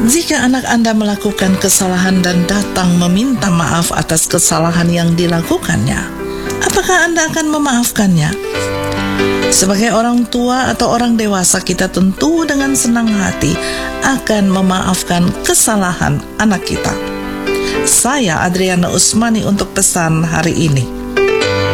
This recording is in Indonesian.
Jika anak Anda melakukan kesalahan dan datang meminta maaf atas kesalahan yang dilakukannya, apakah Anda akan memaafkannya? Sebagai orang tua atau orang dewasa, kita tentu dengan senang hati akan memaafkan kesalahan anak kita. Saya Adriana Usmani untuk pesan hari ini.